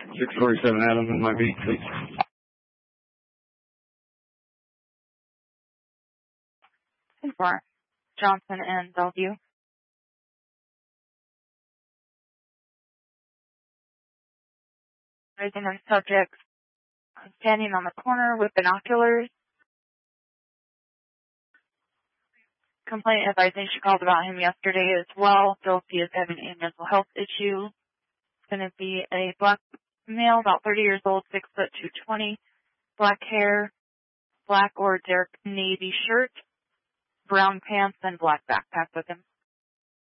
647 Adam in my meet, please. And for Johnson and Bellevue. Raising on subjects standing on the corner with binoculars. Complaint advising she called about him yesterday as well. Feels he is having a mental health issue. It's going to be a black male, about 30 years old, 6 foot 220, black hair, black or dark navy shirt, brown pants, and black backpack with him.